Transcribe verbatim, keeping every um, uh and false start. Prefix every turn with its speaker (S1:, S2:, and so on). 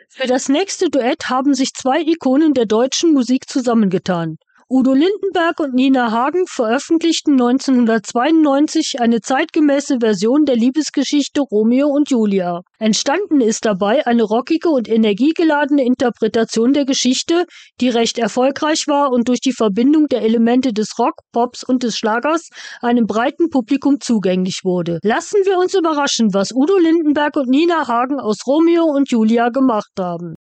S1: Für das nächste Duett haben sich zwei Ikonen der deutschen Musik zusammengetan. Udo Lindenberg und Nina Hagen veröffentlichten neunzehnhundertzweiundneunzig eine zeitgemäße Version der Liebesgeschichte Romeo und Julia. Entstanden ist dabei eine rockige und energiegeladene Interpretation der Geschichte, die recht erfolgreich war und durch die Verbindung der Elemente des Rock, Pops und des Schlagers einem breiten Publikum zugänglich wurde. Lassen wir uns überraschen, was Udo Lindenberg und Nina Hagen aus Romeo und Julia gemacht haben.